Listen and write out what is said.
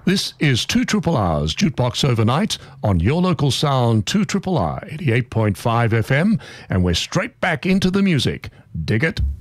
This is 2 Triple R's Jukebox Overnight on your local sound 2 Triple R 88.5 FM, and we're straight back into the music. Dig it?